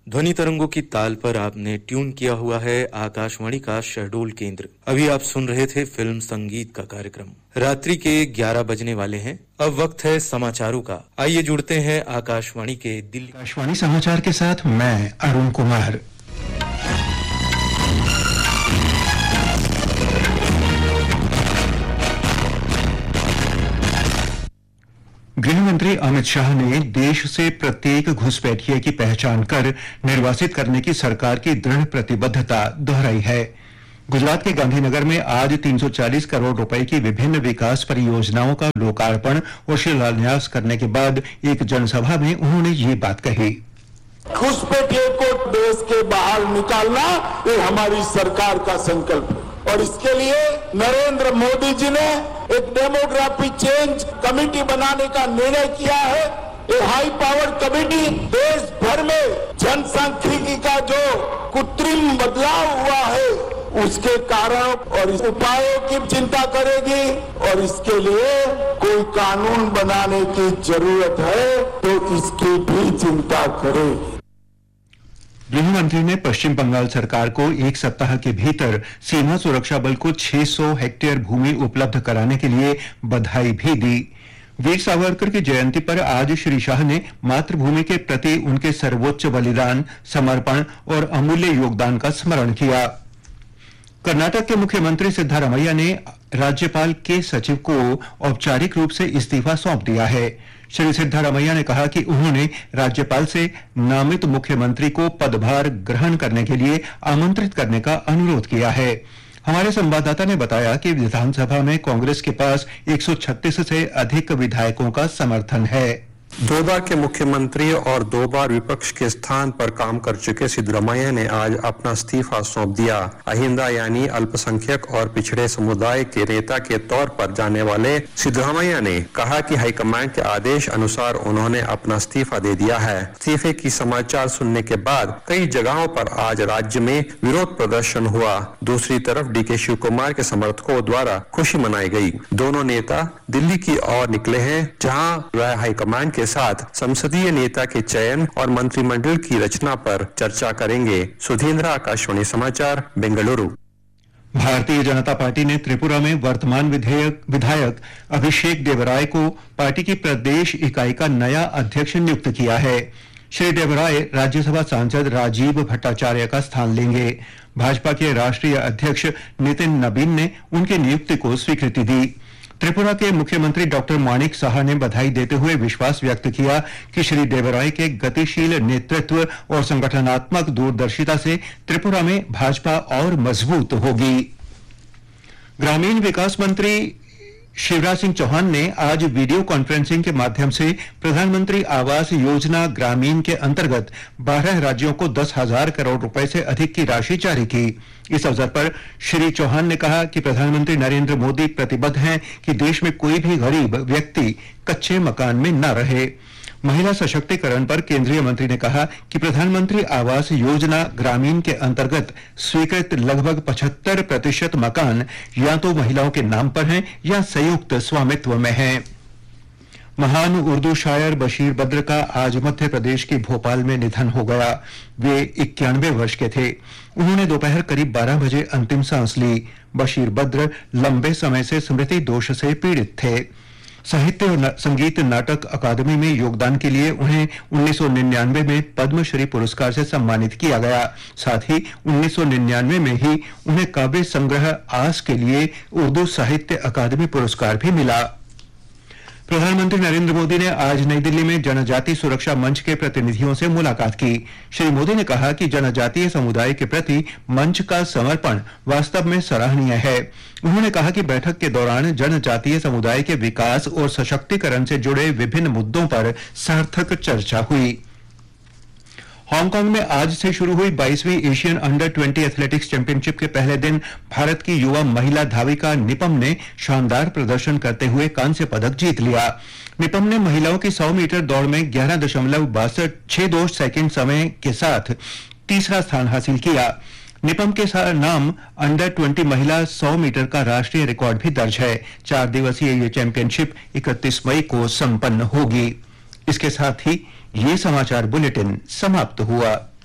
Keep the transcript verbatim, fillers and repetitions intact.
ध्वनि तरंगों की ताल पर आपने ट्यून किया हुआ है आकाशवाणी का शहडोल केंद्र। अभी आप सुन रहे थे फिल्म संगीत का कार्यक्रम। रात्रि के ग्यारह बजने वाले हैं। अब वक्त है समाचारों का। आइए जुड़ते हैं आकाशवाणी के दिल्ली आकाशवाणी समाचार के साथ मैं अरुण कुमार। गृह मंत्री अमित शाह ने देश से प्रत्येक घुसपैठिए की पहचान कर निर्वासित करने की सरकार की दृढ़ प्रतिबद्धता दोहराई है। गुजरात के गांधीनगर में आज तीन सौ चालीस करोड़ रुपए की विभिन्न विकास परियोजनाओं का लोकार्पण और शिलान्यास करने के बाद एक जनसभा में उन्होंने ये बात कही। घुसपैठिए को देश के बाहर निकालना ये हमारी सरकार का संकल्प है और इसके लिए नरेंद्र मोदी जी ने एक डेमोग्राफी चेंज कमेटी बनाने का निर्णय किया है। ये हाई पावर कमेटी देश भर में जनसांख्यिकी का जो कृत्रिम बदलाव हुआ है उसके कारण और उपायों की चिंता करेगी और इसके लिए कोई कानून बनाने की जरूरत है तो इसकी भी चिंता करेगी। गृह मंत्री ने पश्चिम बंगाल सरकार को एक सप्ताह के भीतर सीमा सुरक्षा बल को छह सौ हेक्टेयर भूमि उपलब्ध कराने के लिए बधाई भी दी। वीर सावरकर की जयंती पर आज श्री शाह ने मातृभूमि के प्रति उनके सर्वोच्च बलिदान, समर्पण और अमूल्य योगदान का स्मरण किया। कर्नाटक के मुख्यमंत्री सिद्धारमैया ने राज्यपाल के सचिव को औपचारिक रूप से इस्तीफा सौंप दिया है। श्री सिद्धारमैया ने कहा कि उन्होंने राज्यपाल से नामित मुख्यमंत्री को पदभार ग्रहण करने के लिए आमंत्रित करने का अनुरोध किया है। हमारे संवाददाता ने बताया कि विधानसभा में कांग्रेस के पास एक सौ छत्तीस से अधिक विधायकों का समर्थन है। दो बार के मुख्यमंत्री और दो बार विपक्ष के स्थान पर काम कर चुके सिद्धरामैया ने आज अपना इस्तीफा सौंप दिया। अहिंदा यानी अल्पसंख्यक और पिछड़े समुदाय के नेता के तौर पर जाने वाले सिद्धरामैया ने कहा कि हाईकमांड के आदेश अनुसार उन्होंने अपना इस्तीफा दे दिया है। इस्तीफे की समाचार सुनने के बाद कई जगहों पर आज राज्य में विरोध प्रदर्शन हुआ। दूसरी तरफ डी के शिव कुमार के समर्थकों द्वारा खुशी मनाई गई। दोनों नेता दिल्ली की ओर निकले हैं, जहां वह हाईकमांड के साथ संसदीय नेता के चयन और मंत्रिमंडल की रचना पर चर्चा करेंगे। सुधींद्र, आकाशवाणी समाचार, बेंगलुरु। भारतीय जनता पार्टी ने त्रिपुरा में वर्तमान विधेयक विधायक अभिषेक देवराय को पार्टी की प्रदेश इकाई का नया अध्यक्ष नियुक्त किया है। श्री देवराय राज्यसभा सांसद राजीव भट्टाचार्य का स्थान लेंगे। भाजपा के राष्ट्रीय अध्यक्ष नितिन नबीन ने उनकी नियुक्ति को स्वीकृति दी। त्रिपुरा के मुख्यमंत्री डॉक्टर माणिक साहा ने बधाई देते हुए विश्वास व्यक्त किया कि श्री देवराय के गतिशील नेतृत्व और संगठनात्मक दूरदर्शिता से त्रिपुरा में भाजपा और मजबूत होगी। ग्रामीण विकास मंत्री शिवराज सिंह चौहान ने आज वीडियो कॉन्फ्रेंसिंग के माध्यम से प्रधानमंत्री आवास योजना ग्रामीण के अंतर्गत बारह राज्यों को दस हजार करोड़ रुपए से अधिक की राशि जारी की। इस अवसर पर श्री चौहान ने कहा कि प्रधानमंत्री नरेंद्र मोदी प्रतिबद्ध हैं कि देश में कोई भी गरीब व्यक्ति कच्चे मकान में न रहे। महिला सशक्तिकरण पर केंद्रीय मंत्री ने कहा कि प्रधानमंत्री आवास योजना ग्रामीण के अंतर्गत स्वीकृत लगभग पचहत्तर प्रतिशत मकान या तो महिलाओं के नाम पर हैं या संयुक्त स्वामित्व में हैं। महान उर्दू शायर बशीर बद्र का आज मध्य प्रदेश के भोपाल में निधन हो गया। वे इक्यानवे वर्ष के थे। उन्होंने दोपहर करीब बारह बजे अंतिम सांस ली। बशीर बद्र लंबे समय से स्मृति दोष से पीड़ित थे। साहित्य और संगीत नाटक अकादमी में योगदान के लिए उन्हें उन्नीस सौ निन्यानवे में पद्मश्री पुरस्कार से सम्मानित किया गया। साथ ही उन्नीस सौ निन्यानवे में ही उन्हें काव्य संग्रह आस के लिए उर्दू साहित्य अकादमी पुरस्कार भी मिला। प्रधानमंत्री नरेंद्र मोदी ने आज नई दिल्ली में जनजाति सुरक्षा मंच के प्रतिनिधियों से मुलाकात की। श्री मोदी ने कहा कि जनजातीय समुदाय के प्रति मंच का समर्पण वास्तव में सराहनीय है। उन्होंने कहा कि बैठक के दौरान जनजातीय समुदाय के विकास और सशक्तिकरण से जुड़े विभिन्न मुद्दों पर सार्थक चर्चा हुई। हांगकांग में आज से शुरू हुई बाईसवीं Asian under twenty athletics championship के पहले दिन भारत की युवा महिला धाविका निपम ने शानदार प्रदर्शन करते हुए कांस्य पदक जीत लिया। निपम ने महिलाओं की सौ मीटर दौड़ में ग्यारह दशमलव बासठ छह दो सेकेंड समय के साथ तीसरा स्थान हासिल किया। निपम के नाम अंडर ट्वेंटी महिला सौ मीटर का राष्ट्रीय रिकॉर्ड भी दर्ज है। चार दिवसीय ये चैंपियनशिप इकतीस मई को संपन्न होगी। इसके साथ ही ये समाचार बुलेटिन समाप्त हुआ।